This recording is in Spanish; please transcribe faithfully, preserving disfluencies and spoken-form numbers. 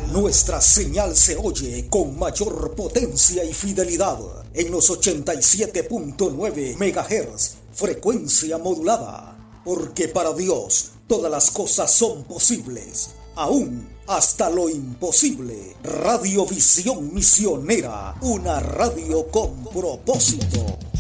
Nuestra señal se oye con mayor potencia y fidelidad en los ochenta y siete punto nueve megahertz, frecuencia modulada. Porque para Dios todas las cosas son posibles, aún hasta lo imposible. Radiovisión Misionera, una radio con propósito.